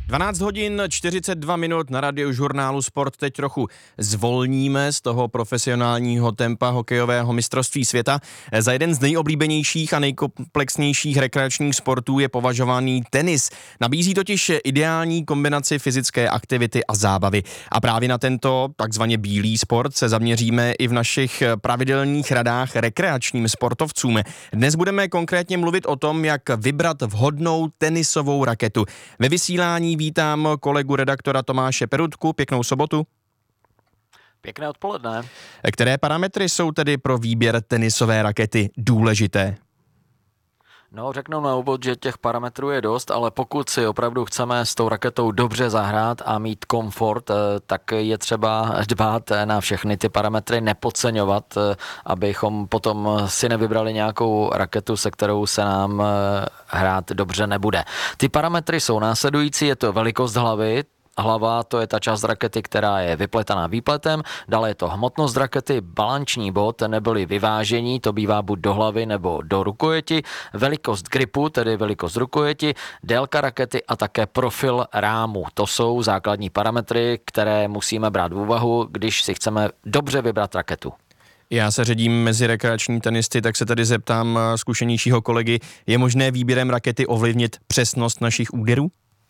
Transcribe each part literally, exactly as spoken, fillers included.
dvanáct hodin čtyřicet dva minut na Radiožurnálu Sport. Teď trochu zvolníme z toho profesionálního tempa hokejového mistrovství světa. Za jeden z nejoblíbenějších a nejkomplexnějších rekreačních sportů je považovaný tenis. Nabízí totiž ideální kombinaci fyzické aktivity a zábavy. A právě na tento takzvaně bílý sport se zaměříme i v našich pravidelných radách rekreačním sportovcům. Dnes budeme konkrétně mluvit o tom, jak vybrat vhodnou tenisovou raketu. Ve vysílání vítám kolegu redaktora Tomáše Perutku. Pěknou sobotu. Pěkné odpoledne. Které parametry jsou tedy pro výběr tenisové rakety důležité? No, řeknu na úvod, že těch parametrů je dost, ale pokud si opravdu chceme s tou raketou dobře zahrát a mít komfort, tak je třeba dbát na všechny ty parametry, nepodceňovat, abychom potom si nevybrali nějakou raketu, se kterou se nám hrát dobře nebude. Ty parametry jsou následující, je to velikost hlavy. Hlava, to je ta část rakety, která je vypletaná výpletem, dále je to hmotnost rakety, balanční bod neboli vyvážení, to bývá buď do hlavy nebo do rukojeti, velikost gripu, tedy velikost rukojeti, délka rakety a také profil rámu. To jsou základní parametry, které musíme brát v úvahu, když si chceme dobře vybrat raketu. Já se řadím mezi rekreační tenisty, tak se tady zeptám zkušenějšího kolegy, je možné výběrem rakety ovlivnit přesnost našich úderů?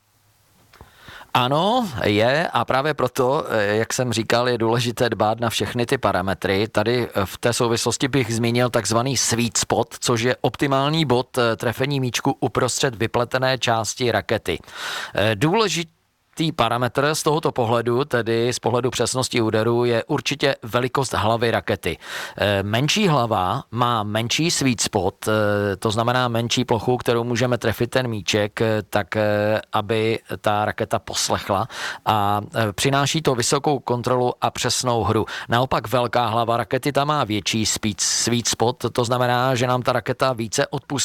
Ano, je a právě proto, jak jsem říkal, je důležité dbát na všechny ty parametry. Tady v té souvislosti bych zmínil takzvaný sweet spot, což je optimální bod trefení míčku uprostřed vypletené části rakety. Důležité Tý parametr z tohoto pohledu, tedy z pohledu přesnosti úderu, je určitě velikost hlavy rakety. Menší hlava má menší sweet spot, to znamená menší plochu, kterou můžeme trefit ten míček, tak aby ta raketa poslechla a přináší to vysokou kontrolu a přesnou hru. Naopak velká hlava rakety, ta má větší sweet spot, to znamená, že nám ta raketa více odpustí